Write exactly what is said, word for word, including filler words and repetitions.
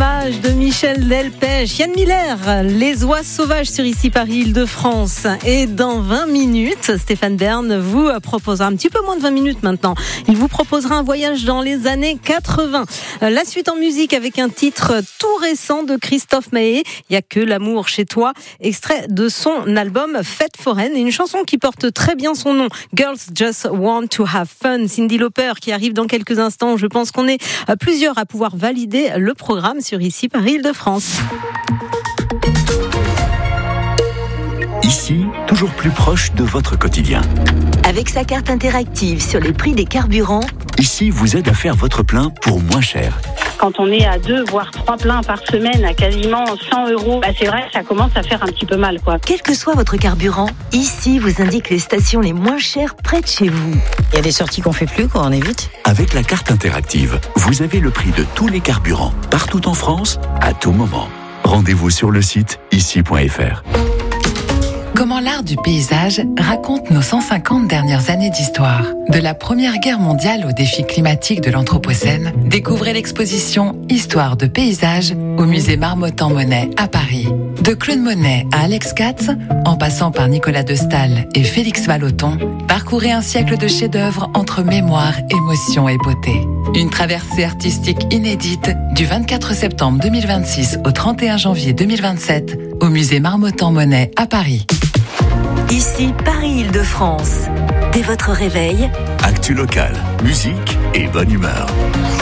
Dommage de Michel Delpech. Yann Miller, Les oies sauvages sur Ici Paris Île-de-France. Et dans vingt minutes, Stéphane Bern vous proposera, un petit peu moins de vingt minutes maintenant, il vous proposera un voyage dans les années quatre-vingts. La suite en musique avec un titre tout récent de Christophe Maé, Il y a que l'amour chez toi, extrait de son album Fête foraine, et une chanson qui porte très bien son nom, Girls Just Want to Have Fun. Cyndi Lauper qui arrive dans quelques instants. Je pense qu'on est plusieurs à pouvoir valider le programme sur Ici Paris Île-de-France. Ici, toujours plus proche de votre quotidien. Avec sa carte interactive sur les prix des carburants, Ici vous aide à faire votre plein pour moins cher. Quand on est à deux, voire trois pleins par semaine à quasiment cent euros, bah c'est vrai que ça commence à faire un petit peu mal, quoi. Quel que soit votre carburant, Ici vous indique les stations les moins chères près de chez vous. Il y a des sorties qu'on fait plus, quoi, on évite. Avec la carte interactive, vous avez le prix de tous les carburants, partout en France, à tout moment. Rendez-vous sur le site ici point f r. Comment l'art du paysage raconte nos cent cinquante dernières années d'histoire. De la Première Guerre mondiale aux défis climatiques de l'Anthropocène, découvrez l'exposition Histoire de paysage au musée Marmottan-Monet à Paris. De Claude Monet à Alex Katz, en passant par Nicolas de Staël et Félix Vallotton, parcourez un siècle de chefs-d'œuvre entre mémoire, émotion et beauté. Une traversée artistique inédite du vingt-quatre septembre deux mille vingt-six au trente et un janvier deux mille vingt-sept au musée Marmottan-Monet à Paris. Ici Paris Île-de-France. Dès votre réveil, Actu local, musique et bonne humeur.